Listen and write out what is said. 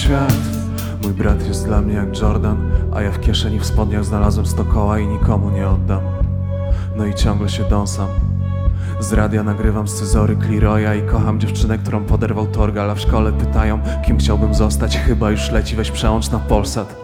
świat. Mój brat jest dla mnie jak Jordan, a ja w kieszeni w spodniach znalazłem 100 koła i nikomu nie oddam. No i ciągle się dąsam. Z radia nagrywam scyzory Cleroya i kocham dziewczynę, którą poderwał Torgal, a w szkole pytają, kim chciałbym zostać. Chyba już leci, weź przełącz na Polsat.